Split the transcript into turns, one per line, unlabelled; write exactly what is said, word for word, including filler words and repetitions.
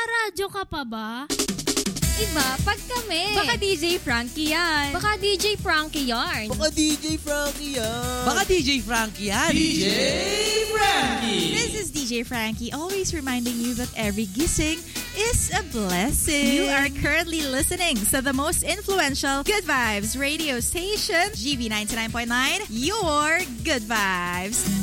Nakaradyo ka pa ba?
Iba, pag kami.
Baka D J Frankie yan.
Baka D J Frankie yarn.
Baka D J Frankie yan.
Baka D J Frankie yan.
D J Frankie.
This is D J Frankie, always reminding you that every gising is a blessing. You are currently listening to the most influential Good Vibes radio station, G V ninety-nine point nine, your Good Vibes.